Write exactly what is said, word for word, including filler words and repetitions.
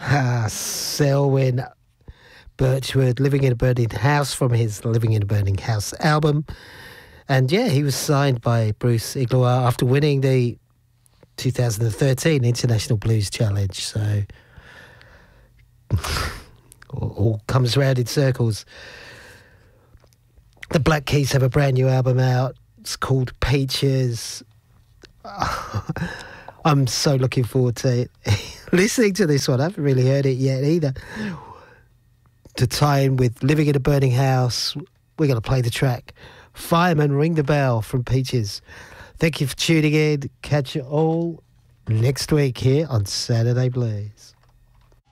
Ah, Selwyn Birchwood, Living in a Burning House, from his Living in a Burning House album. And yeah, he was signed by Bruce Iglauer after winning the two thousand thirteen International Blues Challenge. So all, all comes round in circles. The Black Keys have a brand new album out. It's called Peaches. I'm so looking forward to it. Listening to this one. I haven't really heard it yet either. To tie in with Living in a Burning House, we're going to play the track Fireman Ring the Bell from Peaches. Thank you for tuning in. Catch you all next week here on Saturday Blues.